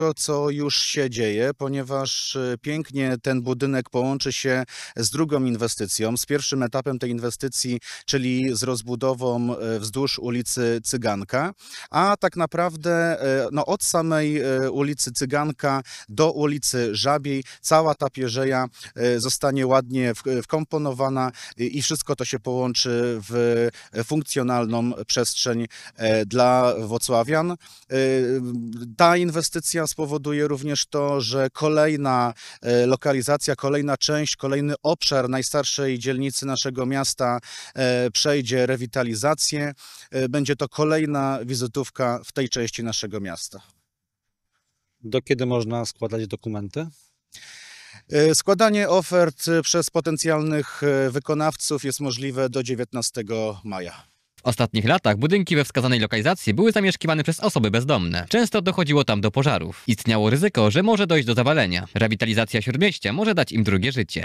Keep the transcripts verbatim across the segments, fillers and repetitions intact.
To, co już się dzieje, ponieważ e, pięknie ten budynek połączy się z drugą inwestycją, z pierwszym etapem tej inwestycji, czyli z rozbudową e, wzdłuż ulicy Cyganka, a tak naprawdę e, no, od samej e, ulicy Cyganka do ulicy Żabiej cała ta pierzeja e, zostanie ładnie w- wkomponowana i i wszystko to się połączy w funkcjonalną przestrzeń e, dla włocławian. E, Ta inwestycja spowoduje również to, że kolejna e, lokalizacja, kolejna część, kolejny obszar najstarszej dzielnicy naszego miasta e, przejdzie rewitalizację. E, Będzie to kolejna wizytówka w tej części naszego miasta. Do kiedy można składać dokumenty? E, Składanie ofert e, przez potencjalnych e, wykonawców jest możliwe do dziewiętnastego maja. W ostatnich latach budynki we wskazanej lokalizacji były zamieszkiwane przez osoby bezdomne. Często dochodziło tam do pożarów. Istniało ryzyko, że może dojść do zawalenia. Rewitalizacja śródmieścia może dać im drugie życie.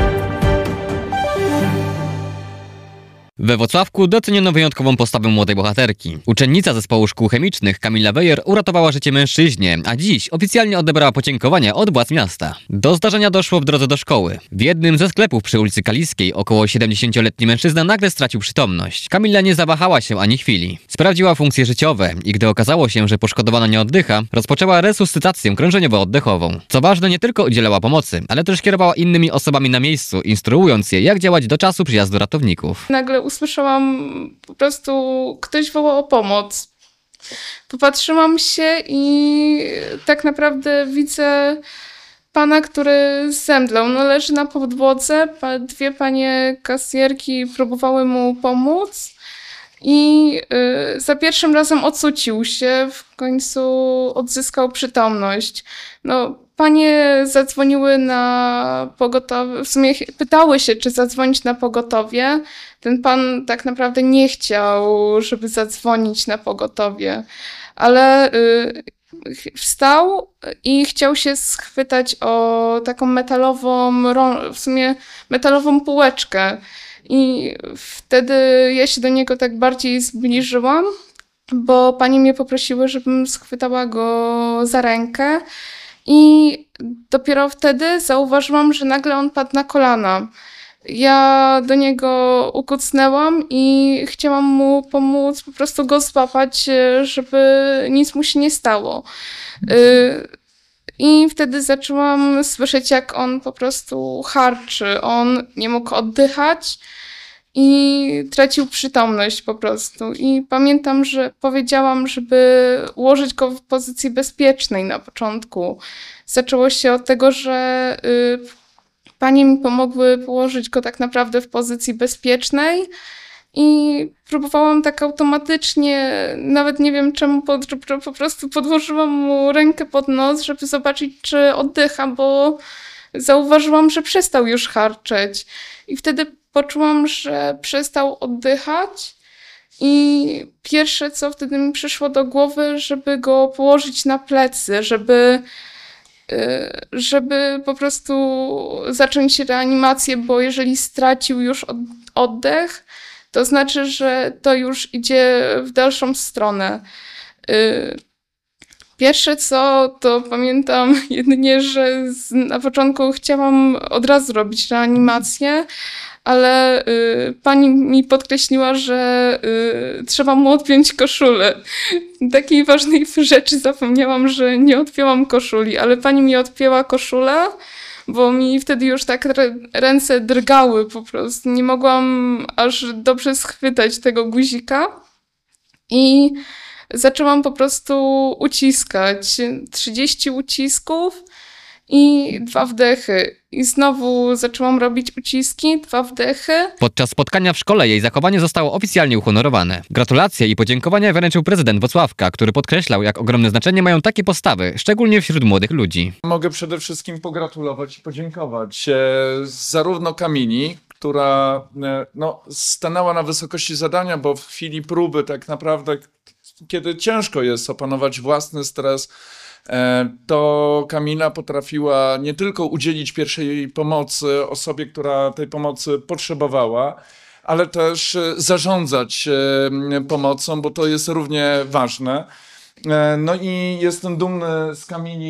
We Włocławku doceniono wyjątkową postawę młodej bohaterki. Uczennica zespołu szkół chemicznych Kamila Wejer uratowała życie mężczyźnie, a dziś oficjalnie odebrała podziękowania od władz miasta. Do zdarzenia doszło w drodze do szkoły. W jednym ze sklepów przy ulicy Kaliskiej około siedemdziesięcioletni mężczyzna nagle stracił przytomność. Kamila nie zawahała się ani chwili. Sprawdziła funkcje życiowe i gdy okazało się, że poszkodowana nie oddycha, rozpoczęła resuscytację krążeniowo-oddechową. Co ważne, nie tylko udzielała pomocy, ale też kierowała innymi osobami na miejscu, instruując je, jak działać do czasu przyjazdu ratowników. Nagle usłyszałam po prostu, ktoś wołał o pomoc. Popatrzyłam się i tak naprawdę widzę pana, który zemdlał. No, leży na podłodze, pa- dwie panie kasjerki próbowały mu pomóc i y, za pierwszym razem ocucił się, w końcu odzyskał przytomność. No, panie zadzwoniły na pogotowie, w sumie ch- pytały się, czy zadzwonić na pogotowie. Ten pan tak naprawdę nie chciał, żeby zadzwonić na pogotowie, ale y, ch- wstał i chciał się schwytać o taką metalową, rą- w sumie metalową półeczkę. I wtedy ja się do niego tak bardziej zbliżyłam, bo pani mnie poprosiły, żebym schwytała go za rękę. I dopiero wtedy zauważyłam, że nagle on padł na kolana. Ja do niego ukucnęłam i chciałam mu pomóc, po prostu go złapać, e, żeby nic mu się nie stało. Y, I wtedy zaczęłam słyszeć, jak on po prostu harczy. On nie mógł oddychać i tracił przytomność po prostu. I pamiętam, że powiedziałam, żeby ułożyć go w pozycji bezpiecznej na początku. Zaczęło się od tego, że y, panie mi pomogły położyć go tak naprawdę w pozycji bezpiecznej i próbowałam tak automatycznie, nawet nie wiem czemu, pod, po prostu podłożyłam mu rękę pod nos, żeby zobaczyć, czy oddycha, bo zauważyłam, że przestał już harczeć. I wtedy poczułam, że przestał oddychać i pierwsze, co wtedy mi przyszło do głowy, żeby go położyć na plecy, żeby y, żeby po prostu zacząć reanimację, bo jeżeli stracił już od- oddech, to znaczy, że to już idzie w dalszą stronę. Y, Pierwsze co, to pamiętam jedynie, że z, na początku chciałam od razu robić reanimację, ale y, pani mi podkreśliła, że y, trzeba mu odpiąć koszulę. Takiej ważnej rzeczy zapomniałam, że nie odpięłam koszuli, ale pani mi odpięła koszulę, bo mi wtedy już tak re- ręce drgały po prostu. Nie mogłam aż dobrze schwytać tego guzika i zaczęłam po prostu uciskać. trzydzieści ucisków i dwa wdechy. I znowu zaczęłam robić uciski, dwa wdechy. Podczas spotkania w szkole jej zachowanie zostało oficjalnie uhonorowane. Gratulacje i podziękowania wręczył prezydent Włocławka, który podkreślał, jak ogromne znaczenie mają takie postawy, szczególnie wśród młodych ludzi. Mogę przede wszystkim pogratulować i podziękować e, zarówno Kamili, która e, no, stanęła na wysokości zadania, bo w chwili próby tak naprawdę, kiedy ciężko jest opanować własny stres, e, to Kamila potrafiła nie tylko udzielić pierwszej pomocy osobie, która tej pomocy potrzebowała, ale też e, zarządzać e, pomocą, bo to jest równie ważne. E, No i jestem dumny z Kamili.